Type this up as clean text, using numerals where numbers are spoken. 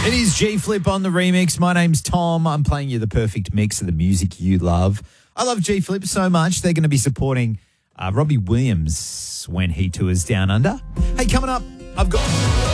It is G Flip on the remix. My name's Tom. I'm playing you the perfect mix of the music you love. I love G Flip so much. They're going to be supporting Robbie Williams when he tours Down Under. Hey, coming up, I've got...